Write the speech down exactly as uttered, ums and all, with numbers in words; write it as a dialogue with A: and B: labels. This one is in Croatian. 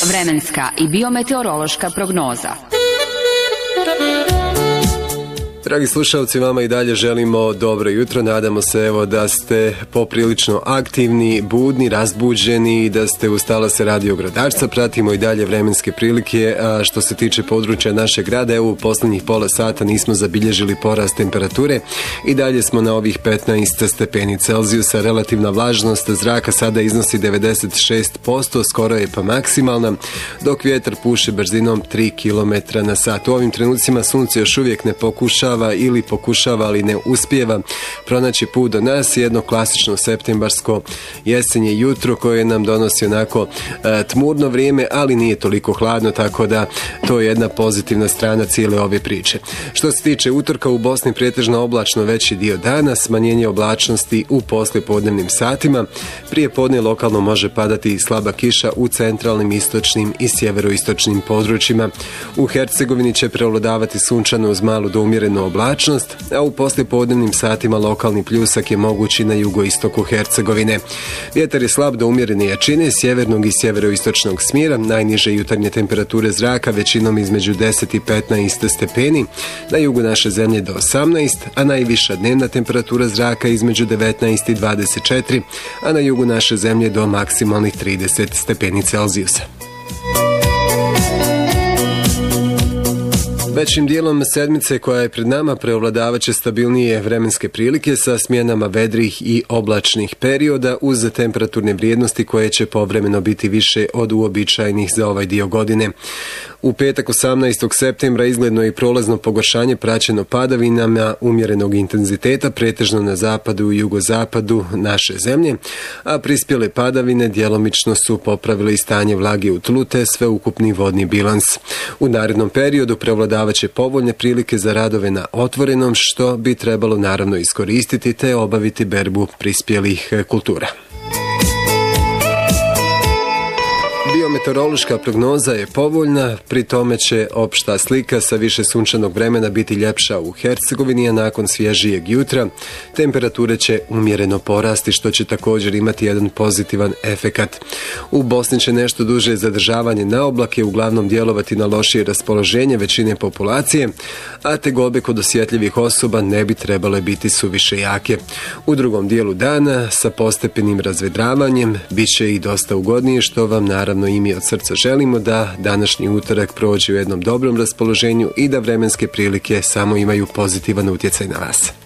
A: Vremenska i biometeorološka prognoza.
B: Dragi slušalci, vama i dalje želimo dobro jutro. Nadamo se evo da ste poprilično aktivni, budni, razbuđeni, da ste ustala se radio Gradačca. Pratimo i dalje vremenske prilike. A što se tiče područja našeg grada, evo u posljednjih pola sata nismo zabilježili porast temperature. I dalje smo na ovih petnaest stepeni Celzijusa. Relativna vlažnost zraka sada iznosi devedeset šest posto, skoro je pa maksimalna, dok vjetar puše brzinom tri kilometra na sat. U ovim trenucima sunce još uvijek ne pokušava ili pokušava, ali ne uspijeva pronaći put do nas. Jedno klasično septembarsko jesenje jutro koje nam donosi onako e, tmurno vrijeme, ali nije toliko hladno, tako da to je jedna pozitivna strana cijele ove priče. Što se tiče utorka, u Bosni pretežno oblačno veći dio dana, smanjenje oblačnosti u poslijepodnevnim satima. Prije podne lokalno može padati i slaba kiša u centralnim, istočnim i sjeveroistočnim područjima. U Hercegovini će prevladavati sunčano uz malu do umjerenu oblačnost, a u poslijepodnevnim satima lokalni pljusak je mogući na jugoistoku Hercegovine. Vjetar je slab do umjerene jačine, sjevernog i sjeveroistočnog smjera, najniže jutarnje temperature zraka većinom između deset i petnaest stepeni, na jugu naše zemlje do osamnaest, a najviša dnevna temperatura zraka između devetnaest i dvadeset četiri, a na jugu naše zemlje do maksimalnih trideset stepeni Celzijusa. Većim dijelom sedmice koja je pred nama preovladavat će stabilnije vremenske prilike sa smjenama vedrih i oblačnih perioda uz temperaturne vrijednosti koje će povremeno biti više od uobičajenih za ovaj dio godine. U petak osamnaestog septembra izgledno je i prolazno pogoršanje praćeno padavinama umjerenog intenziteta, pretežno na zapadu i jugozapadu naše zemlje, a prispjele padavine djelomično su popravile i stanje vlage u tlu te sveukupni vodni bilans. U narednom periodu prevladavat će povoljne prilike za radove na otvorenom, što bi trebalo naravno iskoristiti te obaviti berbu prispjelih kultura. Biometeorološka prognoza je povoljna, pri tome će opšta slika sa više sunčanog vremena biti ljepša u Hercegovini, a nakon svježijeg jutra temperature će umjereno porasti, što će također imati jedan pozitivan efekat. U Bosni će nešto duže zadržavanje na oblake uglavnom djelovati na lošije raspoloženje većine populacije, a tegobe kod osjetljivih osoba ne bi trebale biti suviše jake. U drugom dijelu dana sa postepenim razvedravanjem bit će i dosta ugodnije, što vam naravno i mi od srca želimo, da današnji utorak prođe u jednom dobrom raspoloženju i da vremenske prilike samo imaju pozitivan utjecaj na vas.